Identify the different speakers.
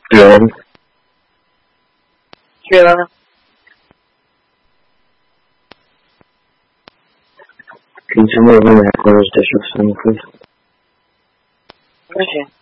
Speaker 1: Good.
Speaker 2: Yeah.
Speaker 1: Can you tell me when that closed district, please?
Speaker 2: Okay.